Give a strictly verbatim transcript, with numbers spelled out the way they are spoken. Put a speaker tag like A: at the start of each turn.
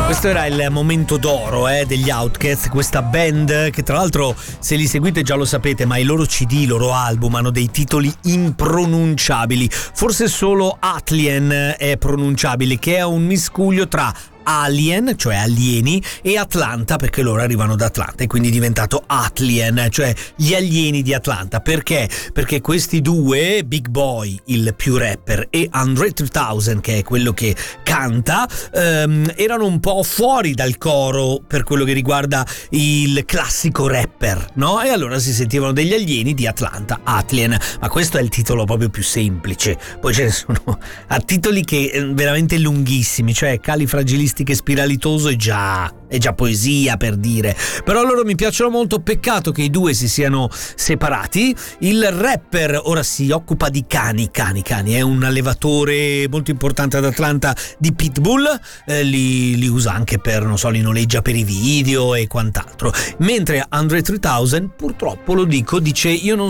A: Questo era il momento d'oro eh, degli Outkast, questa band che tra l'altro, se li seguite già lo sapete, ma i loro C D, i loro album hanno dei titoli impronunciabili. Forse solo Atlien è pronunciabile, che è un miscuglio tra Alien, cioè alieni, e Atlanta, perché loro arrivano da Atlanta e quindi è diventato Atlien, cioè gli alieni di Atlanta. Perché? Perché questi due, Big Boy, il più rapper, e Andre tremila, che è quello che canta, ehm, erano un po' fuori dal coro per quello che riguarda il classico rapper, no? E allora si sentivano degli alieni di Atlanta, Atlien, ma questo è il titolo proprio più semplice. Poi ce ne sono a titoli che veramente lunghissimi, cioè califragilistico che spiralitoso è già, è già poesia, per dire. Però loro mi piacciono molto, peccato che i due si siano separati. Il rapper ora si occupa di cani, cani, cani, è un allevatore molto importante ad Atlanta di pitbull, eh, li, li usa anche per, non so, li noleggia per i video e quant'altro. Mentre Andre tremila, purtroppo lo dico, dice io non